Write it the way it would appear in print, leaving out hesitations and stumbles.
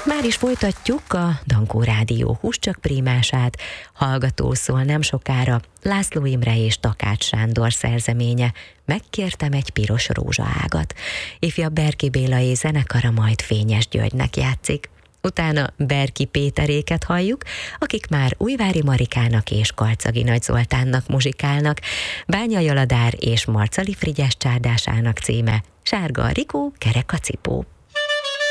Már is folytatjuk a Dankó Rádió Húscsak prímását. Hallgató szól nem sokára László Imre és Takács Sándor szerzeménye Megkértem egy piros rózsaágat. Ifjabb Berki Bélai zenekara majd Fényes Györgynek játszik. Utána Berki Péteréket halljuk, akik már Újvári Marikának és Karcagi Nagy Zoltánnak muzsikálnak. Bányai Aladár és Marcali Frigyes csárdásának címe Sárga a rikó, kerek a cipó.